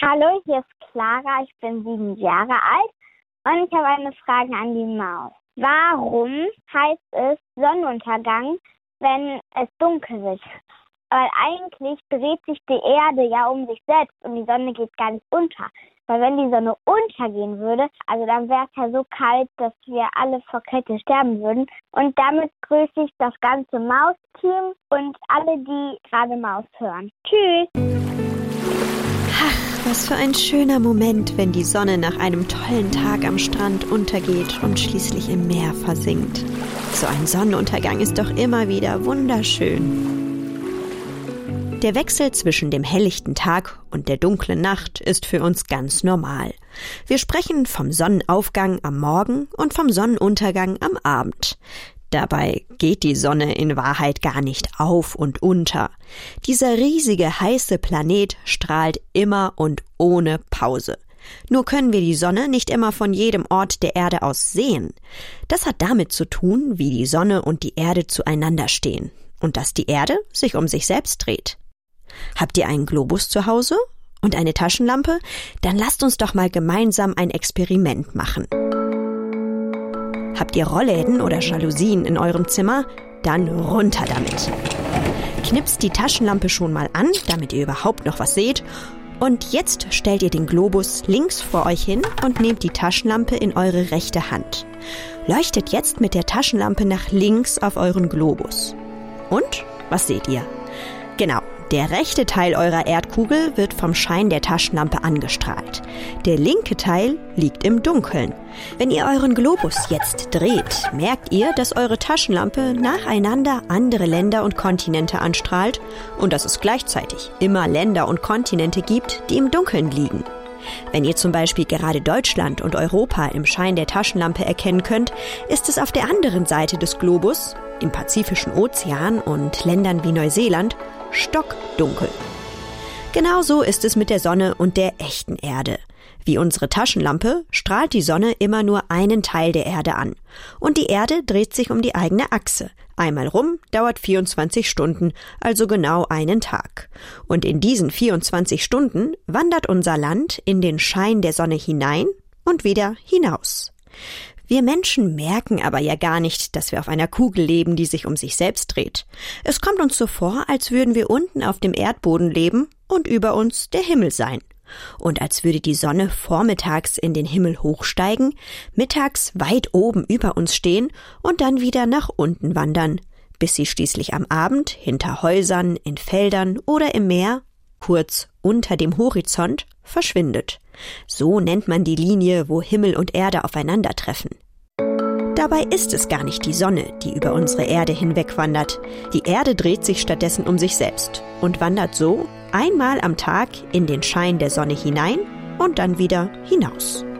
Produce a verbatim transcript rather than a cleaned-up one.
Hallo, hier ist Clara, ich bin sieben Jahre alt und ich habe eine Frage an die Maus. Warum heißt es Sonnenuntergang, wenn es dunkel wird? Weil eigentlich dreht sich die Erde ja um sich selbst und die Sonne geht gar nicht unter. Weil wenn die Sonne untergehen würde, also dann wäre es ja so kalt, dass wir alle vor Kälte sterben würden. Und damit grüße ich das ganze Maus-Team und alle, die gerade Maus hören. Tschüss! Ach, was für ein schöner Moment, wenn die Sonne nach einem tollen Tag am Strand untergeht und schließlich im Meer versinkt. So ein Sonnenuntergang ist doch immer wieder wunderschön. Der Wechsel zwischen dem helllichten Tag und der dunklen Nacht ist für uns ganz normal. Wir sprechen vom Sonnenaufgang am Morgen und vom Sonnenuntergang am Abend. Dabei geht die Sonne in Wahrheit gar nicht auf und unter. Dieser riesige, heiße Planet strahlt immer und ohne Pause. Nur können wir die Sonne nicht immer von jedem Ort der Erde aus sehen. Das hat damit zu tun, wie die Sonne und die Erde zueinander stehen und dass die Erde sich um sich selbst dreht. Habt ihr einen Globus zu Hause und eine Taschenlampe? Dann lasst uns doch mal gemeinsam ein Experiment machen. Habt ihr Rollläden oder Jalousien in eurem Zimmer? Dann runter damit. Knipst die Taschenlampe schon mal an, damit ihr überhaupt noch was seht. Und jetzt stellt ihr den Globus links vor euch hin und nehmt die Taschenlampe in eure rechte Hand. Leuchtet jetzt mit der Taschenlampe nach links auf euren Globus. Und? Was seht ihr? Genau. Der rechte Teil eurer Erdkugel wird vom Schein der Taschenlampe angestrahlt. Der linke Teil liegt im Dunkeln. Wenn ihr euren Globus jetzt dreht, merkt ihr, dass eure Taschenlampe nacheinander andere Länder und Kontinente anstrahlt und dass es gleichzeitig immer Länder und Kontinente gibt, die im Dunkeln liegen. Wenn ihr zum Beispiel gerade Deutschland und Europa im Schein der Taschenlampe erkennen könnt, ist es auf der anderen Seite des Globus, im Pazifischen Ozean und Ländern wie Neuseeland, stockdunkel. Genauso ist es mit der Sonne und der echten Erde. Wie unsere Taschenlampe strahlt die Sonne immer nur einen Teil der Erde an. Und die Erde dreht sich um die eigene Achse. Einmal rum dauert vierundzwanzig Stunden, also genau einen Tag. Und in diesen vierundzwanzig Stunden wandert unser Land in den Schein der Sonne hinein und wieder hinaus. Wir Menschen merken aber ja gar nicht, dass wir auf einer Kugel leben, die sich um sich selbst dreht. Es kommt uns so vor, als würden wir unten auf dem Erdboden leben und über uns der Himmel sein. Und als würde die Sonne vormittags in den Himmel hochsteigen, mittags weit oben über uns stehen und dann wieder nach unten wandern, bis sie schließlich am Abend hinter Häusern, in Feldern oder im Meer, kurz unter dem Horizont, verschwindet. So nennt man die Linie, wo Himmel und Erde aufeinandertreffen. Dabei ist es gar nicht die Sonne, die über unsere Erde hinwegwandert. Die Erde dreht sich stattdessen um sich selbst und wandert so einmal am Tag in den Schein der Sonne hinein und dann wieder hinaus.